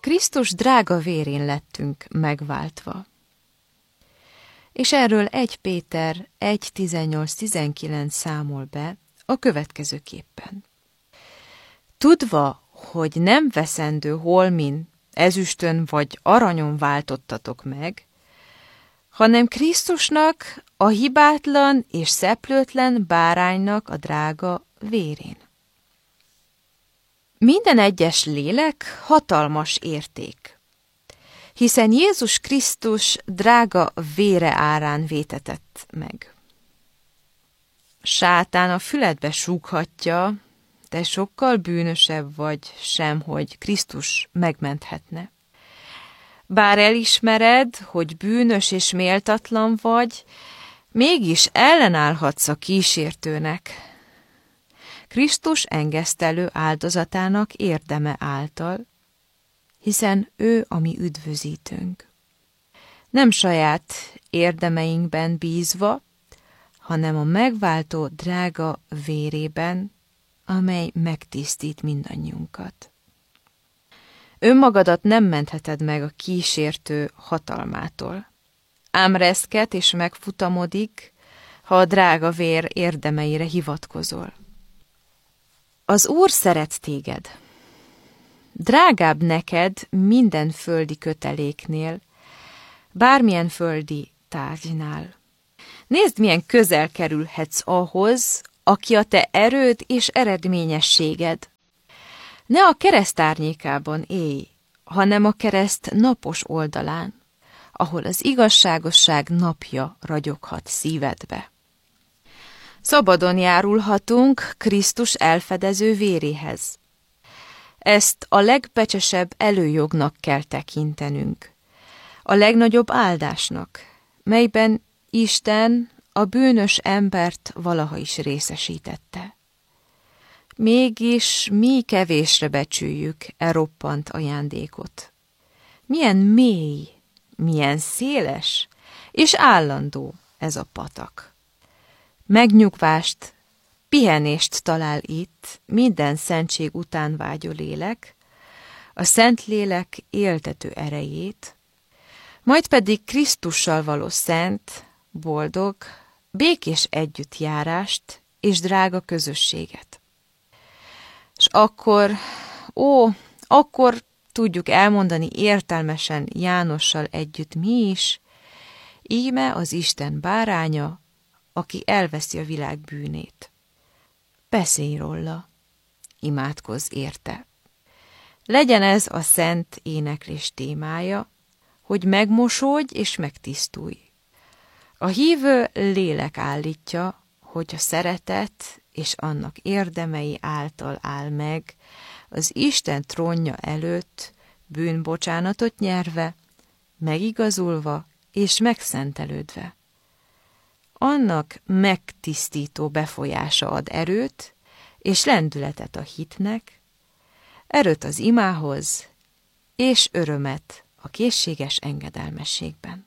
Krisztus drága vérén lettünk megváltva. És erről 1 Péter 1:18-19 számol be a következőképpen. Tudva, hogy nem veszendő holmin, ezüstön vagy aranyon váltottatok meg, hanem Krisztusnak, a hibátlan és szeplőtlen báránynak a drága vérén. Minden egyes lélek hatalmas érték, hiszen Jézus Krisztus drága vére árán vétetett meg. Sátán a füledbe súghatja, te sokkal bűnösebb vagy sem, hogy Krisztus megmenthetne. Bár elismered, hogy bűnös és méltatlan vagy, mégis ellenállhatsz a kísértőnek. Krisztus engesztelő áldozatának érdeme által, hiszen ő a mi üdvözítőnk. Nem saját érdemeinkben bízva, hanem a megváltó drága vérében, amely megtisztít mindannyiunkat. Önmagadat nem mentheted meg a kísértő hatalmától. Ám reszket és megfutamodik, ha a drága vér érdemeire hivatkozol. Az Úr szeret téged. Drágább neked minden földi köteléknél, bármilyen földi tárgynál. Nézd, milyen közel kerülhetsz ahhoz, aki a te erőd és eredményességed. Ne a kereszt árnyékában élj, hanem a kereszt napos oldalán, ahol az igazságosság napja ragyoghat szívedbe. Szabadon járulhatunk Krisztus elfedező véréhez. Ezt a legbecsesebb előjognak kell tekintenünk, a legnagyobb áldásnak, melyben Isten a bűnös embert valaha is részesítette. Mégis mi kevésre becsüljük e roppant ajándékot. Milyen mély, milyen széles és állandó ez a patak. Megnyugvást, pihenést talál itt minden szentség után vágyó lélek, a Szentlélek éltető erejét, majd pedig Krisztussal való szent, boldog, békés együttjárást és drága közösséget. És akkor tudjuk elmondani értelmesen Jánossal együtt mi is, íme az Isten báránya, aki elveszi a világ bűnét. Beszélj róla, imádkozz érte. Legyen ez a szent éneklés témája, hogy megmosódj és megtisztulj. A hívő lélek állítja, hogy a szeretet és annak érdemei által áll meg, az Isten trónja előtt bűnbocsánatot nyerve, megigazulva és megszentelődve. Annak megtisztító befolyása ad erőt és lendületet a hitnek, erőt az imához és örömet a készséges engedelmességben.